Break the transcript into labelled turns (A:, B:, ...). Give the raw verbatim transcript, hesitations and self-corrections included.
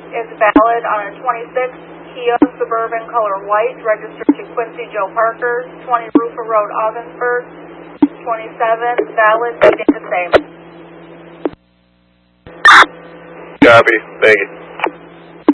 A: is valid on a twenty-six Kia Suburban color white, registered to Quincy Joe Parker, twenty Rufer Road, Ogdensburg. twenty-seven, valid, dated the same.
B: Copy. Thank you.